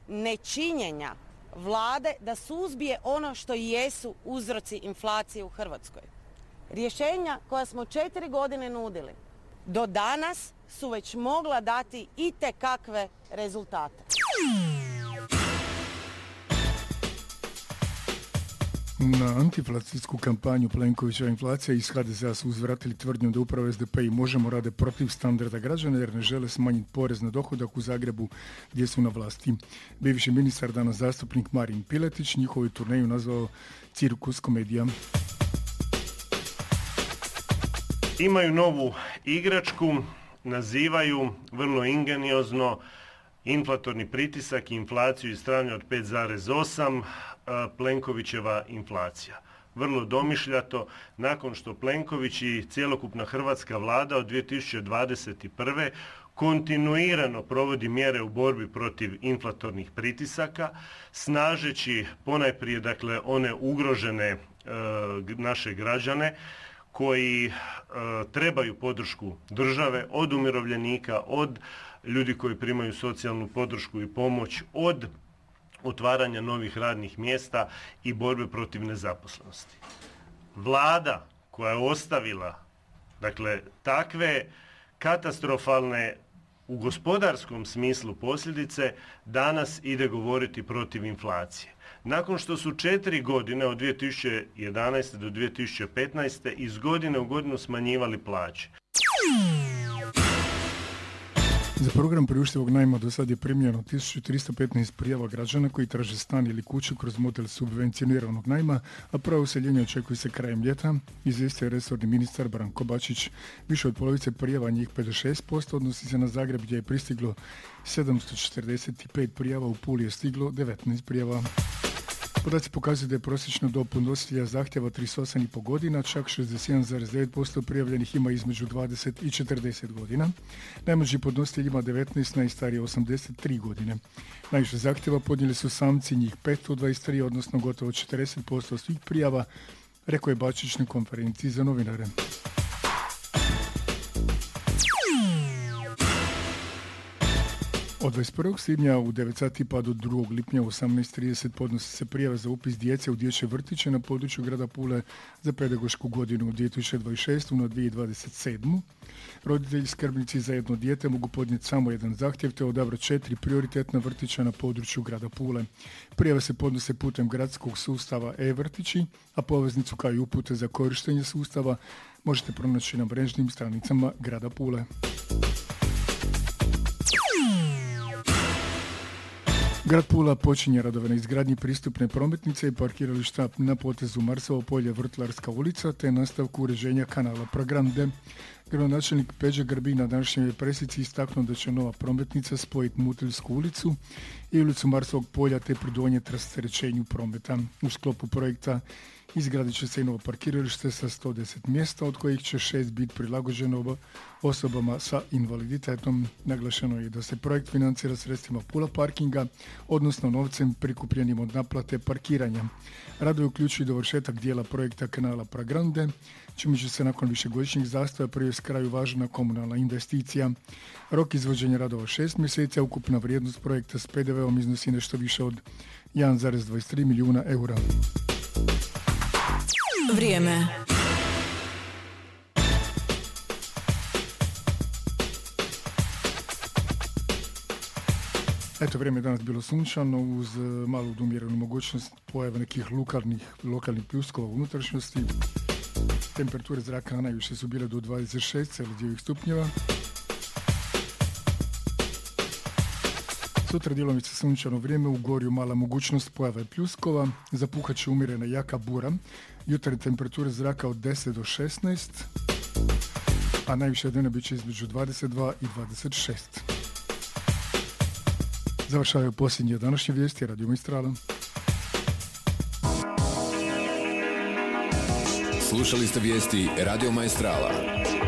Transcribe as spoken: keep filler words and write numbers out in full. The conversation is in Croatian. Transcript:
nečinjenja vlade da suzbije ono što i jesu uzroci inflacije u Hrvatskoj. Rješenja koja smo četiri godine nudili do danas su već mogla dati itekakve rezultate. Na antiinflacijsku kampanju Plenkovićeva inflacija iz ha de ze a su uzvratili tvrdnju da upravo es de pe i Možemo rade protiv standarda građana jer ne žele smanjiti porez na dohodak u Zagrebu gdje su na vlasti. Bivši ministar, danas zastupnik Marin Piletić, njihovu turneju nazvao cirkus komedija. Imaju novu igračku, nazivaju vrlo ingeniozno inflatorni pritisak i inflaciju iz strane od pet zarez osam, Plenkovićeva inflacija. Vrlo domišljato, nakon što Plenković i cjelokupna hrvatska vlada od dvije tisuće dvadeset prve kontinuirano provodi mjere u borbi protiv inflatornih pritisaka, snažeći ponajprije dakle one ugrožene e, naše građane koji e, trebaju podršku države, od umirovljenika, od ljudi koji primaju socijalnu podršku i pomoć, od otvaranja novih radnih mjesta i borbe protiv nezaposlenosti. Vlada koja je ostavila dakle takve katastrofalne u gospodarskom smislu posljedice danas ide govoriti protiv inflacije. Nakon što su četiri godine od dvije tisuće jedanaeste do dvije tisuće petnaeste iz godine u godinu smanjivali plaće. Za program priuštivog najma do sad je primljeno tisuću tristo petnaest prijava građana koji traže stan ili kuću kroz model subvencioniranog najma, a prvo useljenje očekuje se krajem ljeta, izvijestio je resorni ministar Branko Bačić. Više od polovice prijava, njih pedeset šest posto, odnosi se na Zagreb gdje je pristiglo sedamsto četrdeset pet prijava, u Puli je stiglo devetnaest prijava. Podaci pokazuju da je prosječna dob podnositelja zahtjeva trideset osam i pol godina, čak šezdeset jedan zarez devet posto prijavljenih ima između dvadeset i četrdeset godina. Najmlađi podnositelj ima devetnaest, najstariji osamdeset tri godine. Najviše zahtjeva podnijeli su samci, njih petsto dvadeset tri, odnosno gotovo četrdeset posto svih prijava, rekao je Bačić na konferenciji za novinare. Od dvadeset prvog svibnja u devet sati pa do drugog lipnja u osamnaest trideset podnosi se prijave za upis djece u dječje vrtiće na području grada Pule za pedagošku godinu dvije tisuće dvadeset šeste na dvije tisuće dvadeset sedmu. Roditelji skrbnici za jedno dijete mogu podnijeti samo jedan zahtjev te odabrati četiri prioritetna vrtića na području grada Pule. Prijave se podnose putem gradskog sustava e-vrtići, a poveznicu kao i upute za korištenje sustava možete pronaći na mrežnim stranicama grada Pule. Grad Pula počinje radove na izgradnji pristupne prometnice i parkirališta na potezu Marsovo polje Vrtlarska ulica te nastavku uređenja kanala Pragrande. Gradonačelnik Peđa Grbin na današnjoj presici istaknuo da će nova prometnica spojiti Mutiljsku ulicu i ulicu Marsovog polja te pridonijeti rasterećenju prometa. U sklopu projekta izgradit će se i novo parkiralište sa sto deset mjesta, od kojih će šest biti prilagođeno osobama sa invaliditetom. Naglašeno je da se projekt financira sredstvima Pula parkinga, odnosno novcem prikupljenim od naplate parkiranja. Radovi uključuju dovršetak dijela projekta kanala Pragrande, čime će se nakon višegodišnjeg zastoja privesti kraju važna komunalna investicija. Rok izvođenja radova šest mjeseci, a ukupna vrijednost projekta s pe de veom iznosi nešto više od jedan zarez dvadeset tri milijuna eura. Vrijeme. Eto, vrijeme je danas bilo sunčano uz malu umjerenu mogućnost pojave nekih lokalnih, lokalnih pljuskova u unutrašnjosti. Temperature zraka najviše su bile do dvadeset šest zarez devet stupnjeva. Sutra djelomice sunčano vrijeme, u Gorju mala mogućnost pojave pljuskova, zapuhat će umjerena jaka bura, jutarnje temperature zraka od deset do šesnaest, a najviše dana bit će između dvadeset dva i dvadeset šest. Završavaju posljednje današnje vijesti Radio Maestrala. Slušali ste vijesti Radio Maestrala.